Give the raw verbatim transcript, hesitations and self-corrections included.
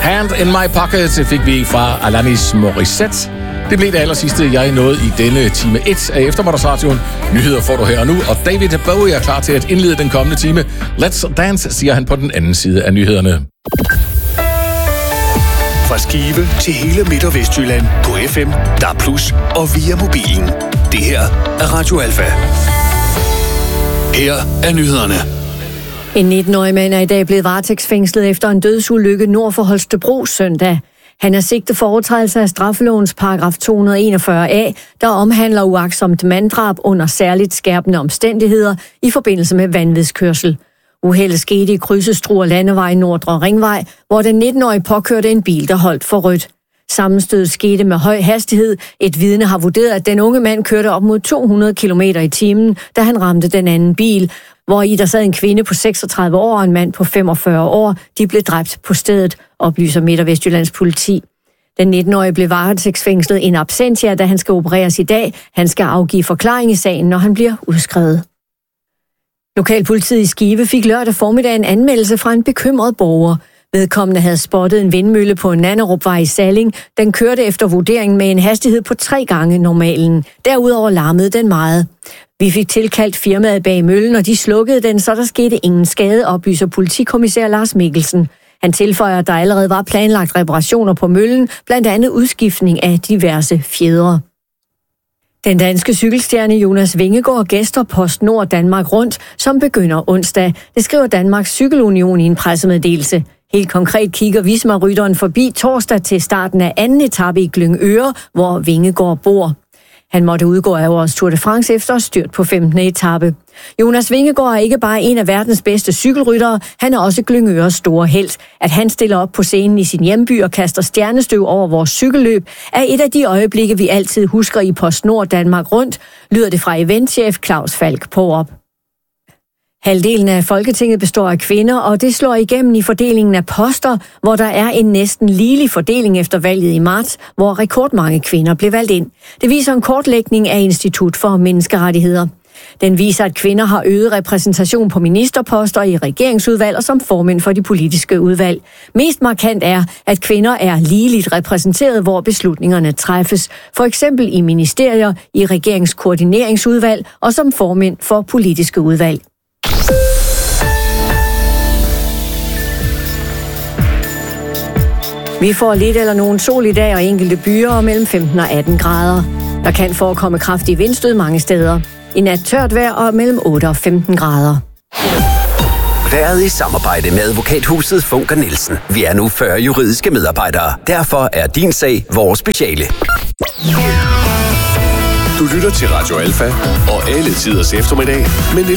Hand in my pocket fik vi fra Alanis Morissette. Det blev det aller sidste, jeg nåede i denne time et af Eftermiddagsradioen. Nyheder får du her og nu, og David Bowie er klar til at indlede den kommende time. Let's dance, siger han på den anden side af nyhederne. Fra Skive til hele Midt- og Vestjylland på F M, D A B plus, og via mobilen. Det her er Radio Alfa. Her er nyhederne. En nitten-årig mand er i dag blevet varetægtsfængslet efter en dødsulykke nord for Holstebro søndag. Han er sigtet for overtrædelse af straffelovens paragraf to hundrede og enogfyrre A, der omhandler uagtsomt manddrab under særligt skærpende omstændigheder i forbindelse med vanvidskørsel. Uheldet skete i krydset Struer Landevej Nordre Ringvej, hvor den nitten-årige påkørte en bil, der holdt for rødt. Sammenstødet skete med høj hastighed. Et vidne har vurderet, at den unge mand kørte op mod to hundrede kilometer i timen, da han ramte den anden bil, hvor i der sad en kvinde på seksogtredive år og en mand på femogfyrre år. De blev dræbt på stedet, oplyser Midt- og Vestjyllands politi. Den nitten-årige blev varetægtsfængslet in absentia, da han skal opereres i dag. Han skal afgive forklaring i sagen, når han bliver udskrevet. Lokalpolitiet i Skive fik lørdag formiddag en anmeldelse fra en bekymret borger. Vedkommende havde spottet en vindmølle på Nanderupvej i Salling. Den kørte efter vurderingen med en hastighed på tre gange normalen. Derudover larmede den meget. Vi fik tilkaldt firmaet bag møllen, og de slukkede den, så der skete ingen skade, oplyser politikommissær Lars Mikkelsen. Han tilføjer, at der allerede var planlagt reparationer på møllen, blandt andet udskiftning af diverse fjedre. Den danske cykelstjerne Jonas Vingegaard gæster PostNord Danmark Rundt, som begynder onsdag. Det skriver Danmarks Cykelunion i en pressemeddelelse. Helt konkret kigger Visma-rytteren forbi torsdag til starten af anden etape i Glyngøre, hvor Vingegaard bor. Han måtte udgå af årets Tour de France efter styrt på femtende etape. Jonas Vingegaard er ikke bare en af verdens bedste cykelryttere, han er også Glyngøres store helt. At han stiller op på scenen i sin hjemby og kaster stjernestøv over vores cykelløb, er et af de øjeblikke, vi altid husker i PostNord Danmark Rundt, lyder det fra eventchef Claus Falk Paarup. Halvdelen af Folketinget består af kvinder, og det slår igennem i fordelingen af poster, hvor der er en næsten ligelig fordeling efter valget i marts, hvor rekordmange kvinder blev valgt ind. Det viser en kortlægning af Institut for Menneskerettigheder. Den viser, at kvinder har øget repræsentation på ministerposter i regeringsudvalg og som formænd for de politiske udvalg. Mest markant er, at kvinder er ligeligt repræsenteret, hvor beslutningerne træffes, for eksempel i ministerier, i regeringskoordineringsudvalg og som formænd for politiske udvalg. Vi får lidt eller nogen sol i dag og enkelte byer og mellem femten og atten grader. Der kan forekomme kraftig vindstød mange steder. I nat tørt vejr og mellem otte og femten grader. Været i samarbejde med advokathuset Funker Nielsen. Vi er nu fyrre juridiske medarbejdere. Derfor er din sag vores speciale. Du lytter til Radio Alfa og alle tiders eftermiddag, men